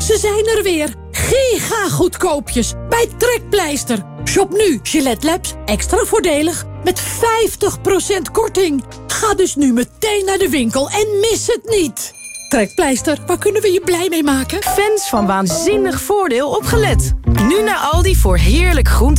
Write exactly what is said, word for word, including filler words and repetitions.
Ze zijn er weer. Giga goedkoopjes bij Trekpleister. Shop nu Gillette Labs extra voordelig met vijftig procent korting. Ga dus nu meteen naar de winkel en mis het niet. Trekpleister, waar kunnen we je blij mee maken? Fans van Waanzinnig Voordeel opgelet. Nu naar Aldi voor heerlijk groente